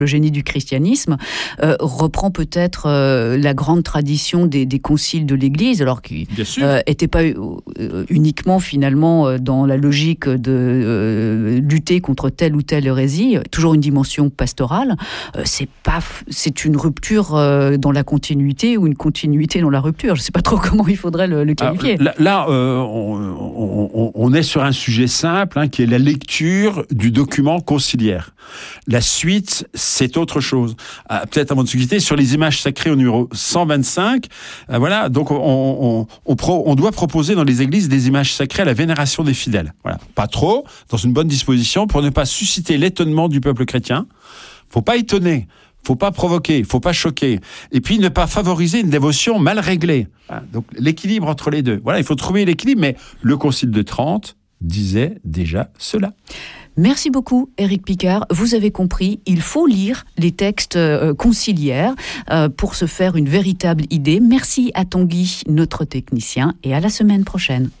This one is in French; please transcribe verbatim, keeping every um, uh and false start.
le génie du christianisme, euh, reprend peut-être euh, la grande tradition des, des conciles de l'Église, alors qui n'était euh, pas euh, uniquement finalement euh, dans la logique de euh, lutter contre telle ou telle hérésie, toujours une dimension pastorale. Euh, c'est pas, c'est une rupture euh, dans la continuité ou une continuité dans la rupture. Je ne sais pas trop comment il faudrait le, le qualifier. Alors, là, là euh, on, on, on est sur un sujet simple, hein, qui est la lecture du document conciliaire. La suite, c'est autre chose. Euh, peut-être avant de se quitter, sur les images sacrées au numéro cent vingt-cinq, euh, voilà, donc on, on, on, pro, on doit proposer dans les églises des images sacrées à la vénération des fidèles. Voilà. Pas trop, dans une bonne disposition, pour ne pas susciter l'étonnement du peuple chrétien. Faut pas étonner, faut pas provoquer, faut pas choquer. Et puis ne pas favoriser une dévotion mal réglée. Voilà. Donc l'équilibre entre les deux. Voilà, il faut trouver l'équilibre, mais le Concile de Trente disait déjà cela. Merci beaucoup, Éric Picard. Vous avez compris, il faut lire les textes euh, conciliaires euh, pour se faire une véritable idée. Merci à Tanguy, notre technicien, et à la semaine prochaine.